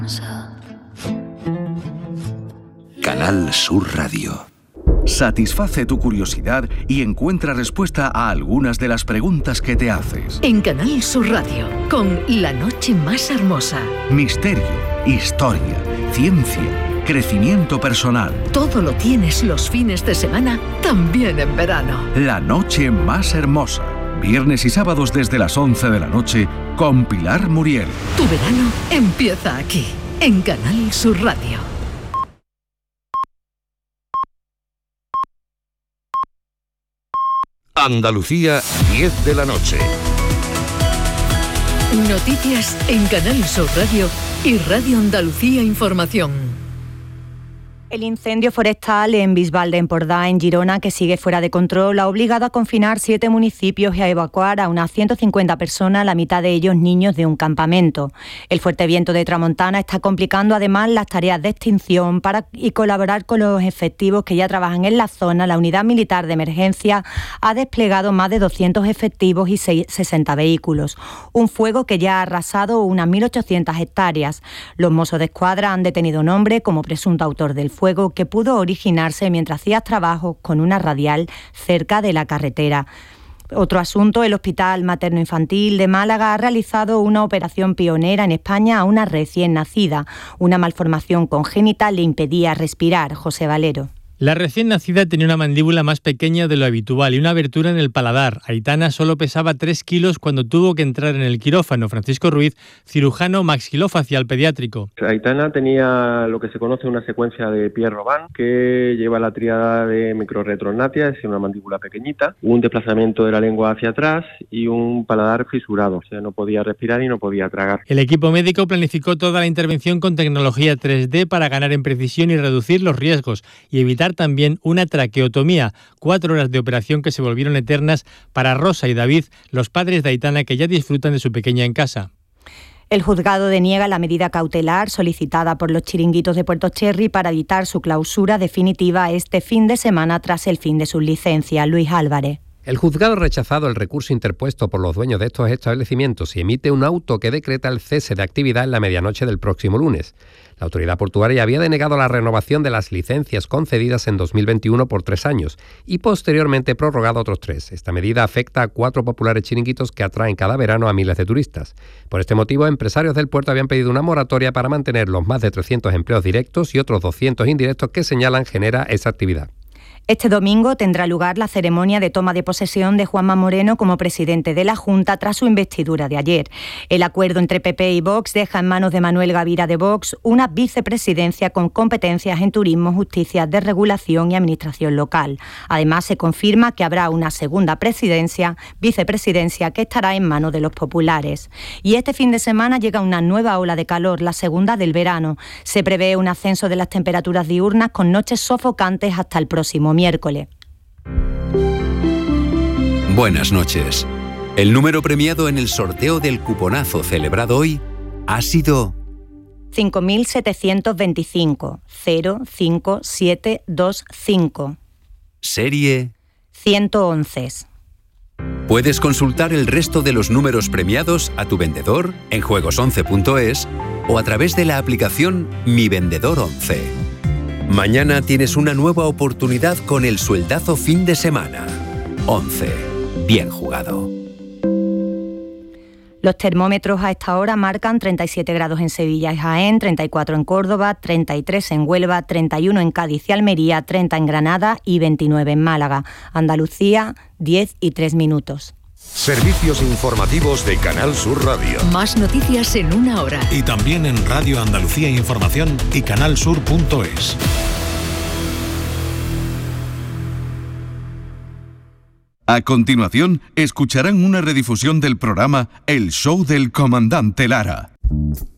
Canal Sur Radio. Satisface tu curiosidad y encuentra respuesta a algunas de las preguntas que te haces. En Canal Sur Radio, con La noche más hermosa. Misterio, historia, ciencia, crecimiento personal. Todo lo tienes los fines de semana, también en verano. La noche más hermosa. Viernes y sábados desde las 11 de la noche con Pilar Muriel. Tu verano empieza aquí, en Canal Sur Radio. Andalucía, 10 de la noche. Noticias en Canal Sur Radio y Radio Andalucía Información. El incendio forestal en Bisbal de Empordà, en Girona, que sigue fuera de control, ha obligado a confinar 7 municipios y a evacuar a unas 150 personas, la mitad de ellos niños de un campamento. El fuerte viento de tramontana está complicando además las tareas de extinción y colaborar con los efectivos que ya trabajan en la zona. La Unidad Militar de Emergencia ha desplegado más de 200 efectivos y 60 vehículos. Un fuego que ya ha arrasado unas 1.800 hectáreas. Los Mossos de Escuadra han detenido a un hombre como presunto autor del fuego, que pudo originarse mientras hacía trabajos con una radial cerca de la carretera. Otro asunto, el Hospital Materno-Infantil de Málaga ha realizado una operación pionera en España a una recién nacida. Una malformación congénita le impedía respirar. José Valero. La recién nacida tenía una mandíbula más pequeña de lo habitual y una abertura en el paladar. Aitana solo pesaba 3 kilos cuando tuvo que entrar en el quirófano. Francisco Ruiz, cirujano maxilofacial pediátrico. Aitana tenía lo que se conoce una secuencia de Pierre-Robin, que lleva la tríada de microrretronatia, es decir, una mandíbula pequeñita, un desplazamiento de la lengua hacia atrás y un paladar fisurado. O sea, no podía respirar y no podía tragar. El equipo médico planificó toda la intervención con tecnología 3D para ganar en precisión y reducir los riesgos y evitar también una traqueotomía. 4 horas de operación que se volvieron eternas para Rosa y David, los padres de Aitana, que ya disfrutan de su pequeña en casa. El juzgado deniega la medida cautelar solicitada por los chiringuitos de Puerto Cherry para evitar su clausura definitiva este fin de semana tras el fin de su licencia. Luis Álvarez. El juzgado ha rechazado el recurso interpuesto por los dueños de estos establecimientos y emite un auto que decreta el cese de actividad en la medianoche del próximo lunes. La autoridad portuaria había denegado la renovación de las licencias concedidas en 2021 por 3 años y posteriormente prorrogado otros 3. Esta medida afecta a 4 populares chiringuitos que atraen cada verano a miles de turistas. Por este motivo, empresarios del puerto habían pedido una moratoria para mantener los más de 300 empleos directos y otros 200 indirectos que señalan genera esa actividad. Este domingo tendrá lugar la ceremonia de toma de posesión de Juanma Moreno como presidente de la Junta tras su investidura de ayer. El acuerdo entre PP y Vox deja en manos de Manuel Gavira de Vox una vicepresidencia con competencias en turismo, justicia, desregulación y administración local. Además, se confirma que habrá una segunda vicepresidencia que estará en manos de los populares. Y este fin de semana llega una nueva ola de calor, la segunda del verano. Se prevé un ascenso de las temperaturas diurnas con noches sofocantes hasta el próximo miércoles. Buenas noches. El número premiado en el sorteo del cuponazo celebrado hoy ha sido 5.725 05725. Serie 111. Puedes consultar el resto de los números premiados a tu vendedor en juegos11.es o a través de la aplicación Mi Vendedor 11. Mañana tienes una nueva oportunidad con el sueldazo fin de semana. 11. Bien jugado. Los termómetros a esta hora marcan 37 grados en Sevilla y Jaén, 34 en Córdoba, 33 en Huelva, 31 en Cádiz y Almería, 30 en Granada y 29 en Málaga. Andalucía, 10:03. Servicios informativos de Canal Sur Radio. Más noticias en una hora. Y también en Radio Andalucía Información y canalsur.es. A continuación, escucharán una redifusión del programa El Show del Comandante Lara.